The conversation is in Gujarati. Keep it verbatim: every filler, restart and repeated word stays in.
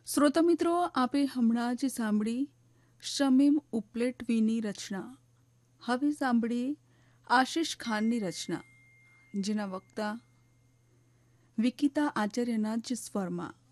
શ્રોતા મિત્રો, આપે હમણાં જ સાંભળી શમીમ ઉપલેટવીની રચના. હવે સાંભળીએ આશિષ ખાનની રચના, જેના વક્તા વિકિતા આચાર્યના જ સ્વરમાં.